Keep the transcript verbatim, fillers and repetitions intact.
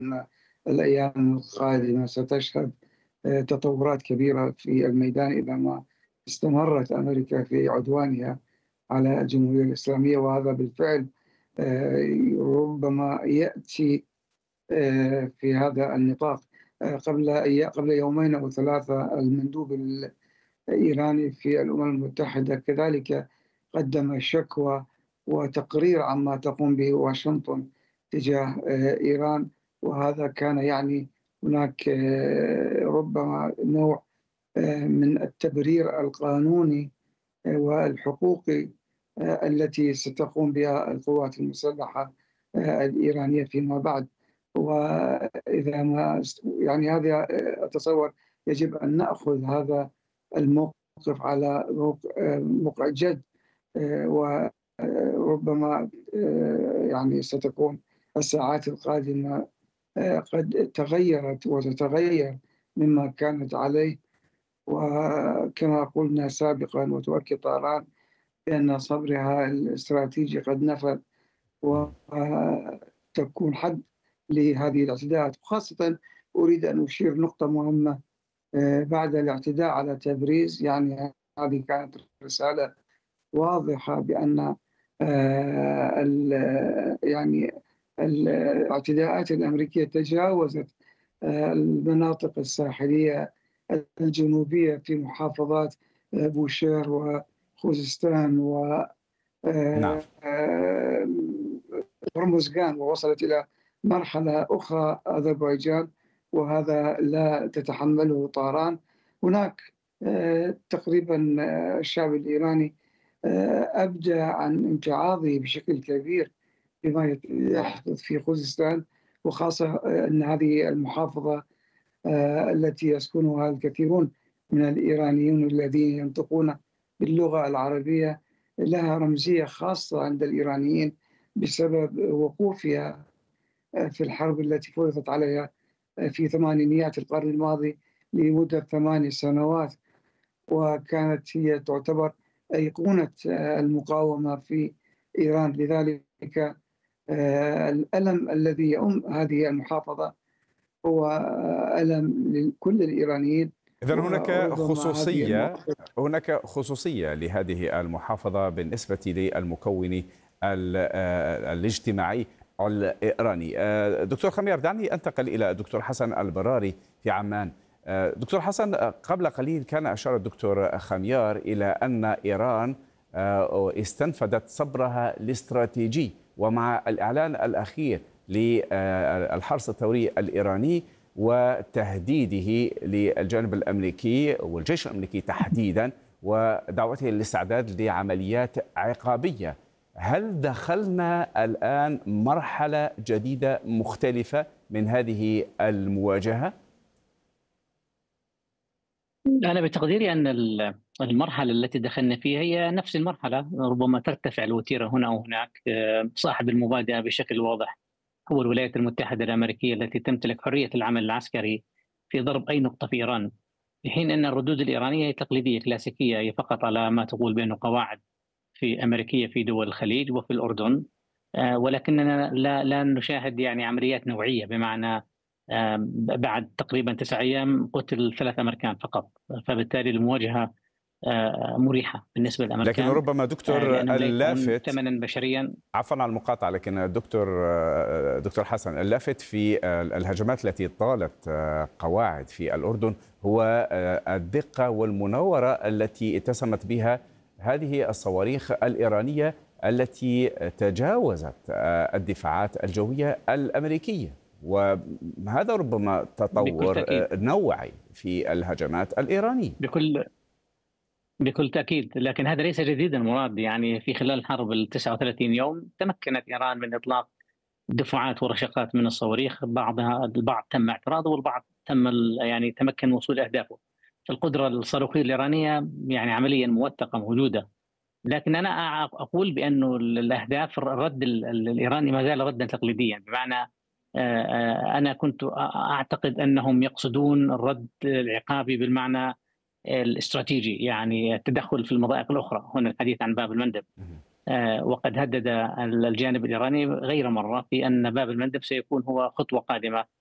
أن الأيام القادمة ستشهد آآ تطورات كبيرة في الميدان إذا ما استمرت أمريكا في عدوانها على الجمهورية الإسلامية، وهذا بالفعل آآ ربما يأتي آآ في هذا النطاق. آآ قبل أي قبل يومين أو ثلاثة المندوب الإيراني في الأمم المتحدة كذلك قدم شكوى وتقرير عما تقوم به واشنطن تجاه آآ إيران، وهذا كان يعني هناك آه، ربما نوع آآ من التبرير القانوني آآ والحقوقي آآ التي ستقوم بها القوات المسلحة آآ الإيرانية فيما بعد. وإذا ما است يعني هذا آآ أتصور يجب أن نأخذ هذا الموقف على موق آآ موقع جد. آآ وربما آآ يعني ستكون الساعات القادمة آآ قد تغيّرت وتتغيّر مما كانت عليه، وكما قلنا سابقًا وتؤكد طهران بأن صبرها الاستراتيجي قد نفذ، وتكون حد لهذه الاعتداءات. وخاصةً أريد أن أشير نقطة مهمة آآ بعد الاعتداء على تبريز، يعني هذه كانت رسالة واضحة بأن آآ ال يعني الاعتداءات الأمريكية تجاوزت آآ المناطق الساحلية الجنوبية في محافظات آآ بوشير وخوزستان و نعم. آآ هرمزغان، ووصلت إلى مرحلة أخرى أذربيجان، وهذا لا تتحمله طهران. هناك آآ تقريبًا آه، الشعب الإيراني آآ أبدى عن امتعاضه بشكل كبير بما يت يحدث في خوزستان، وخاصة آه، أن هذه المحافظة آآ التي يسكنها الكثيرون من الإيرانيين الذين ينطقون باللغة العربية، لها رمزية خاصة عند الإيرانيين بسبب وقوفها آآ في الحرب التي فرضت عليها آآ في ثمانينيات القرن الماضي لمدة ثماني سنوات، وكانت هي تعتبر أيقونة آآ المقاومة في إيران. لذلك آآ الألم الذي يؤم هذه المحافظة هو ألم لكل الإيرانيين، إذن هناك وربما هذه خصوصية المواقف. هناك خصوصية لهذه المحافظة بالنسبة للمكون ال- آه، الاجتماعي الإيراني. آه، دكتور خميار، دعني أنتقل إلى الدكتور حسن البراري في عمان. آه، دكتور حسن، آه، قبل قليل كان أشار الدكتور خميار إلى أن إيران آه، استنفدت صبرها الاستراتيجي، ومع الإعلان الأخير للحرس الثوري الإيراني وتهديده للجانب الأمريكي والجيش الأمريكي تحديدا ودعوته للاستعداد لعمليات عقابية، هل دخلنا الآن مرحلة جديدة مختلفة من هذه المواجهة؟ أنا بتقديري أن ال- المرحلة التي دخلنا فيها هي نفس المرحلة، ربما ترتفع الوتيرة هنا أو هناك. آه، صاحب المبادئ بشكل واضح هو الولايات المتحدة الأمريكية التي تمتلك حرية العمل العسكري في ضرب أي نقطة في إيران، في حين أن الردود الإيرانية هي تقليدية كلاسيكية، هي فقط على ما تقول بأنه قواعد في أمريكية في دول الخليج وفي الأردن. آه، ولكننا لا لا نشاهد يعني عمليات نوعية، بمعنى آه، بعد تقريبا تسع أيام قتل ثلاث أمريكان فقط، فبالتالي المواجهة آه، مريحة بالنسبة لكن للأمريكان ربما آه، دكتور لأنهم لا يدفعون اللافت، ثمنا بشريا. عفوا على المقاطعة، لكن دكتور دكتور حسن، اللافت في الهجمات التي طالت قواعد في الأردن هو الدقة والمناورة التي اتسمت بها هذه الصواريخ الإيرانية التي تجاوزت الدفاعات الجوية الأمريكية، وهذا ربما بكل تطور تأكيد، نوعي في الهجمات الإيرانية. بكل بكل تأكيد، لكن هذا ليس جديدا مراد. يعني في خلال الحرب ال تسعة وثلاثين يوم تمكنت إيران من إطلاق دفعات ورشقات من الصواريخ، بعضها البعض تم اعتراضه والبعض تم ال- يعني تمكن من وصول أهدافه. فالقدرة الصاروخية الإيرانية يعني عمليا موثقة موجودة، لكن أنا أع- أقول بأنه ال- الأهداف، الرد ال- ال- الإيراني ما زال ردا تقليديا، بمعنى آه، آه، أنا كنت أ- أعتقد أنهم يقصدون الرد العقابي بالمعنى الاستراتيجي، يعني التدخل في المضائق الأخرى، هنا الحديث عن باب المندب. وقد هدد الجانب الإيراني غير مرة في أن باب المندب سيكون هو خطوة قادمة